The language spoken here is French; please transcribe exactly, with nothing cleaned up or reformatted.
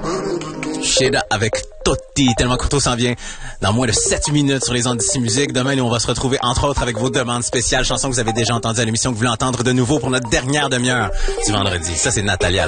Shit avec Totti, tellement Courtois s'en vient dans moins de sept minutes sur les ondes d'ici musique. Demain, nous, on va se retrouver entre autres avec vos demandes spéciales, chansons que vous avez déjà entendues à l'émission, que vous voulez entendre de nouveau pour notre dernière demi-heure du vendredi. Ça, c'est Natalia.